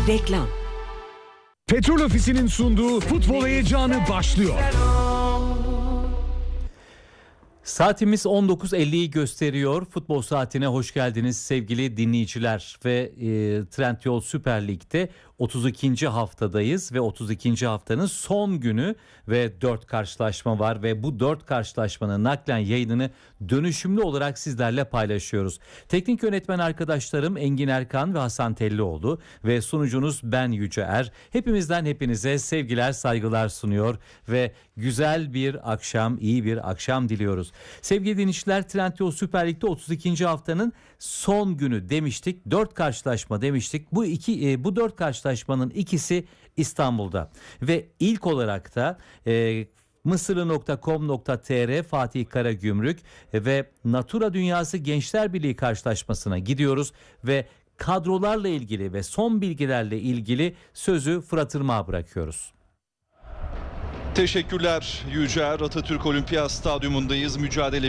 Reklam. Petrol Ofisi'nin sunduğu futbol heyecanı başlıyor. Saatimiz 19.50'yi gösteriyor. Futbol saatine hoş geldiniz sevgili dinleyiciler ve Trendyol Süper Lig'de 32. haftadayız ve 32. haftanın son günü ve 4 karşılaşma var ve bu 4 karşılaşmanın naklen yayınını dönüşümlü olarak sizlerle paylaşıyoruz. Teknik yönetmen arkadaşlarım Engin Erkan ve Hasan Tellioğlu ve sunucunuz ben Yüce Er. Hepimizden hepinize sevgiler, saygılar sunuyor ve güzel bir akşam, iyi bir akşam diliyoruz. Sevgili dinleyiciler, Trendyol Süper Lig'de 32. haftanın son günü demiştik. 4 karşılaşma demiştik. Bu 4 karşılaşmanın ikisi İstanbul'da ve ilk olarak da Mısırlı.com.tr Fatih Karagümrük ve Natura Dünyası Gençler Birliği karşılaşmasına gidiyoruz ve kadrolarla ilgili ve son bilgilerle ilgili sözü Fırat Irmak'a bırakıyoruz. Teşekkürler Yüce Er. Atatürk Olimpiyat Stadyumundayız. Mücadele